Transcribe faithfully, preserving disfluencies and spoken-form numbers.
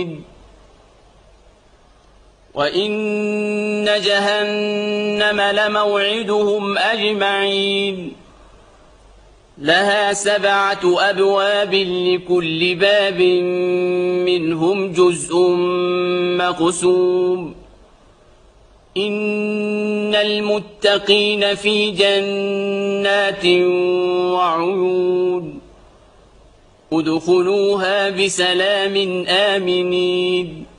وإن جهنم لموعدهم أجمعين لها سبعة أبواب لكل باب منهم جزء مقسوم إن المتقين في جنات وعيون ادخلوها بسلام آمنين